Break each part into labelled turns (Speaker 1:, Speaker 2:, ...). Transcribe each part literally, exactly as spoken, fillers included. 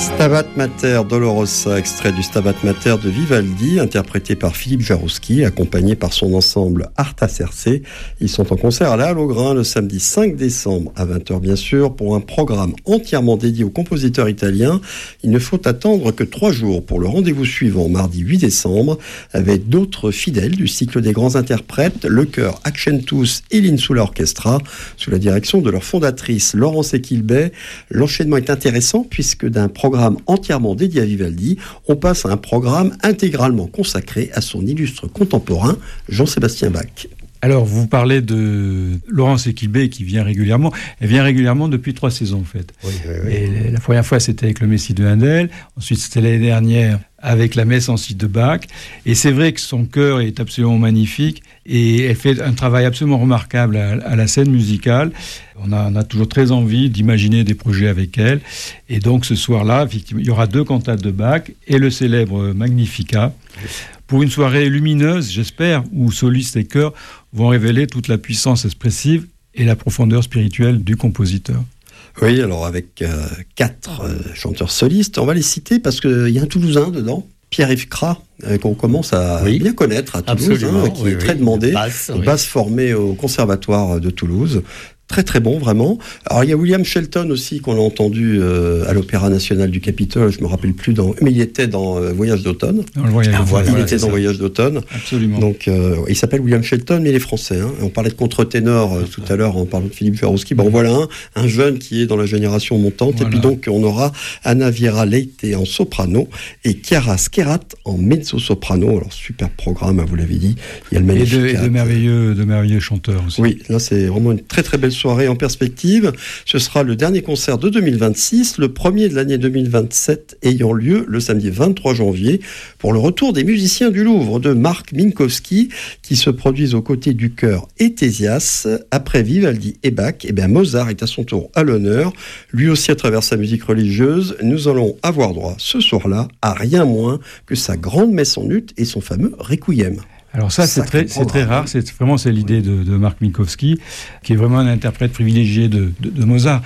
Speaker 1: Stabat Mater Dolorosa, extrait du Stabat Mater de Vivaldi, interprété par Philippe Jarouski, accompagné par son ensemble Arta Circe. Ils sont en concert à la Halle au Grain le samedi cinq décembre à vingt heures bien sûr, pour un programme entièrement dédié au compositeur italien. Il ne faut attendre que trois jours pour le rendez-vous suivant, mardi huit décembre, avec d'autres fidèles du cycle des grands interprètes, le chœur Accentus et l'Insula Orchestra, sous la direction de leur fondatrice Laurence Equilbet. L'enchaînement est intéressant puisque d'un programme entièrement dédié à Vivaldi, on passe à un programme intégralement consacré à son illustre contemporain, Jean-Sébastien Bach.
Speaker 2: Alors, vous parlez de Laurence Equilbet qui vient régulièrement. Elle vient régulièrement depuis trois saisons, en fait. Oui, oui, oui. Et la première fois, c'était avec le Messie de Handel. Ensuite, c'était l'année dernière avec la Messe en si de Bach. Et c'est vrai que son chœur est absolument magnifique et elle fait un travail absolument remarquable à, à la scène musicale. On a, on a toujours très envie d'imaginer des projets avec elle. Et donc, ce soir-là, effectivement, il y aura deux cantates de Bach et le célèbre Magnificat. Pour une soirée lumineuse, j'espère, où solistes et chœurs vont révéler toute la puissance expressive et la profondeur spirituelle du compositeur.
Speaker 1: Oui, alors avec euh, quatre euh, chanteurs solistes, on va les citer parce qu'il y a un Toulousain dedans, Pierre-Yves Cras, euh, qu'on commence à oui. bien connaître à Toulouse, hein, qui oui, est oui. très demandé, basse, oui. basse formée au Conservatoire de Toulouse. Très très bon, vraiment. Alors il y a William Shelton aussi, qu'on a entendu euh, à l'Opéra National du Capitole, je me rappelle plus, dans, mais il était dans euh, Voyage d'automne.
Speaker 2: Dans le voyage,
Speaker 1: ah, voilà, il voilà, était dans
Speaker 2: ça.
Speaker 1: Voyage d'automne.
Speaker 2: Absolument.
Speaker 1: Donc euh, il s'appelle William Shelton, mais il est français. Hein. On parlait de contre-ténor euh, tout à l'heure en parlant de Philippe Jarouski. Bon, voilà un, un jeune qui est dans la génération montante. Voilà. Et puis donc on aura Anna Viera Leite en soprano et Chiara Skerat en mezzo-soprano. Alors super programme, hein, vous l'avez dit. Il y a le magnifique.
Speaker 2: Et de, et de merveilleux, de merveilleux chanteurs aussi.
Speaker 1: Oui, là c'est vraiment une très très belle soirée en perspective. Ce sera le dernier concert de deux mille vingt-six, le premier de l'année deux mille vingt-sept ayant lieu le samedi vingt-trois janvier pour le retour des musiciens du Louvre de Marc Minkowski qui se produisent aux côtés du chœur Etésias. Après Vivaldi et Bach, et bien Mozart est à son tour à l'honneur, lui aussi à travers sa musique religieuse. Nous allons avoir droit ce soir-là à rien moins que sa grande messe en ut et son fameux Requiem.
Speaker 2: Alors ça, c'est très, c'est très rare. C'est vraiment c'est l'idée de, de Marc Minkowski, qui est vraiment un interprète privilégié de, de, de Mozart.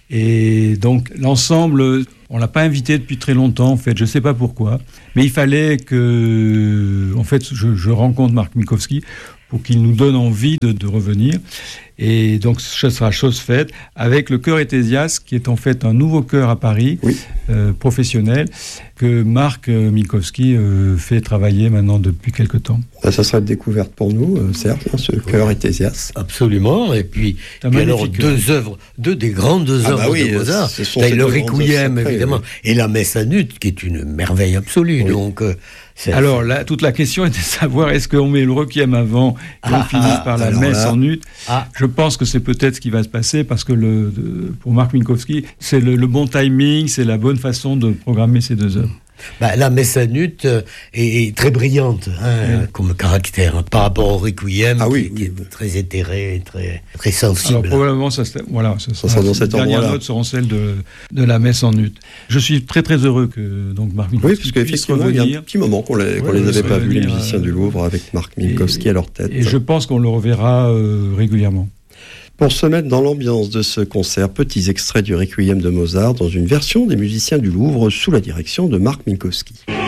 Speaker 2: Et donc l'ensemble, on l'a pas invité depuis très longtemps. En fait, je sais pas pourquoi, mais il fallait que, en fait, je, je rencontre Marc Minkowski pour qu'il nous donne envie de, de revenir. Et donc, ce sera chose faite avec le chœur Etésias, qui est en fait un nouveau chœur à Paris, oui. euh, professionnel, que Marc euh, Minkowski euh, fait travailler maintenant depuis quelque temps.
Speaker 1: Ben, ça sera une découverte pour nous, euh, Serge, hein, ce chœur Etésias.
Speaker 3: Absolument. Et puis, puis alors, deux œuvres, deux des grandes œuvres ah bah oui, de Mozart. Ben, le Requiem, évidemment, et la Messe en ut, qui est une merveille absolue. Oui. Donc, euh,
Speaker 2: C'est alors, là, toute la question est de savoir, est-ce qu'on met le Requiem avant et ah, on finit ah, par la messe là, en ut ah. Je pense que c'est peut-être ce qui va se passer, parce que le, de, pour Marc Minkowski, c'est le, le bon timing, c'est la bonne façon de programmer ces deux œuvres.
Speaker 3: Bah, la messe en ut euh, est, est très brillante hein, oui. comme caractère hein, par rapport au Requiem ah, oui, qui, oui, qui est très éthéré et très, très sensible.
Speaker 2: Alors probablement ça, voilà, ça sera, ça sera dans cette les dernières notes seront celles de, de la messe en ut. Je suis très très heureux que donc Marc Minkowski
Speaker 1: oui, parce qu'effectivement il y a un petit moment qu'on les, qu'on oui, les avait pas vus, les musiciens euh, du Louvre, avec Marc Minkowski et, à leur tête.
Speaker 2: Et je pense qu'on le reverra euh, régulièrement.
Speaker 1: Pour se mettre dans l'ambiance de ce concert, petits extraits du Requiem de Mozart dans une version des musiciens du Louvre sous la direction de Marc Minkowski.